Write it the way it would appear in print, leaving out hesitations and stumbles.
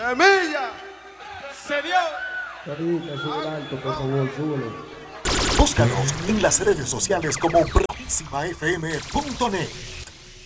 Semilla. Se dio. Carita, sube alto, por favor, súbelo. Búscanos en las redes sociales como proximafm.net.